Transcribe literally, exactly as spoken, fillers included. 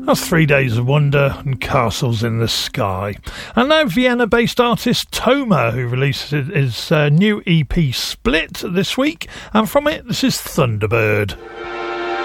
That's Three Days of Wonder and Castles in the Sky. And now Vienna-based artist Toma, who released his uh, new E P Split this week, and from it, this is Thunderbird.